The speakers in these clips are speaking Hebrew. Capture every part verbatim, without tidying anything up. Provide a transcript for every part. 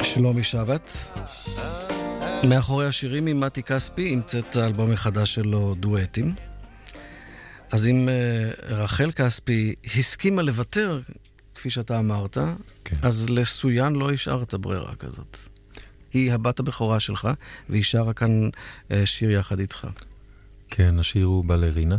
שלומי שבת. מאחורי השירים עם מתי כספי המצאת האלבום החדש שלו דואטים. אז אם uh, רחל כספי הסכימה לוותר, כפי שאתה אמרת, כן. אז לסוין לא השארת ברירה כזאת. היא הבת הבכורה שלך, והיא שרה כאן uh, שיר יחד איתך. כן, השיר הוא בלרינה,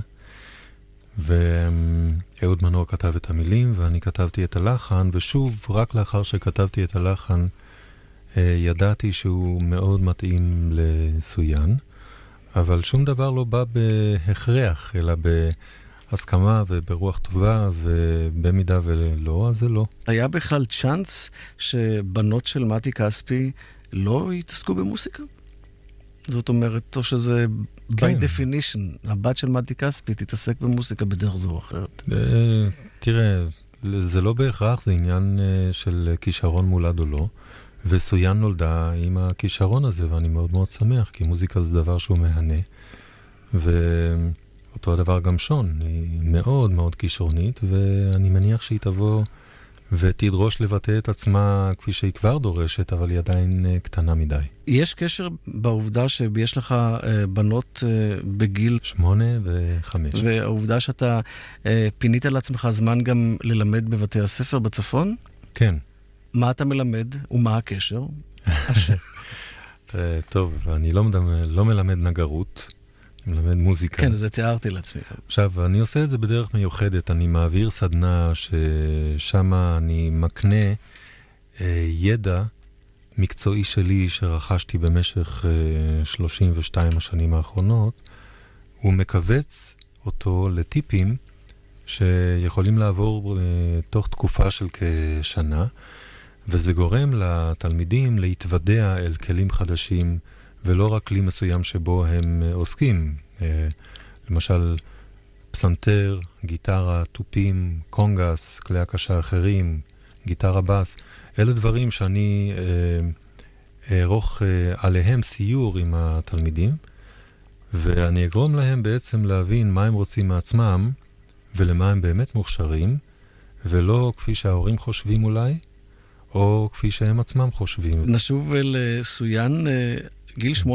ואהוד מנור כתב את המילים, ואני כתבתי את הלחן, ושוב, רק לאחר שכתבתי את הלחן, ידעתי שהוא מאוד מתאים לסוין, אבל שום דבר לא בא בהכרח, אלא בהסכמה וברוח טובה, ובמידה ולא, אז זה לא. היה בכלל צ'אנס שבנות של מתי כספי לא יתעסקו במוסיקה? זאת אומרת, או שזה by definition, הבת של מתי כספי תתעסק במוסיקה בדרך זו או אחרת. תראה, זה לא בהכרח, זה עניין של כישרון מולד או לא. וסוין נולדה עם הכישרון הזה, ואני מאוד מאוד שמח, כי מוזיקה זה דבר שהוא מהנה. ואותו הדבר גם שון, היא מאוד מאוד כישרונית, ואני מניח שהיא תבוא ותדרוש לבטא את עצמה כפי שהיא כבר דורשת, אבל היא עדיין קטנה מדי. יש קשר בעובדה שיש לך בנות בגיל שמונה וחמש. והעובדה שאתה פינית לעצמך זמן גם ללמד בבתי הספר בצפון? כן. מה אתה מלמד ומה הקשר? טוב, אני לא, לא מלמד נגרות, אני מלמד מוזיקה. כן, זה תיארתי לעצמי. עכשיו, אני עושה את זה בדרך מיוחדת, אני מעביר סדנה ששם אני מקנה אה, ידע מקצועי שלי שרכשתי במשך אה, שלושים ושתיים השנים האחרונות, הוא מקבץ אותו לטיפים שיכולים לעבור אה, תוך תקופה של כשנה, וזה גורם לתלמידים להתוודע אל כלים חדשים, ולא רק כלי מסוים שבו הם עוסקים. למשל, פסנתר, גיטרה, טופים, קונגס, כלי הקשה אחרים, גיטרה בס. אלה דברים שאני אערוך עליהם סיור עם התלמידים, ואני אגרום להם בעצם להבין מה הם רוצים מעצמם, ולמה הם באמת מוכשרים, ולא כפי שההורים חושבים אולי, או כפי שהם עצמם חושבים. נשוב אל סוין, גיל שמונה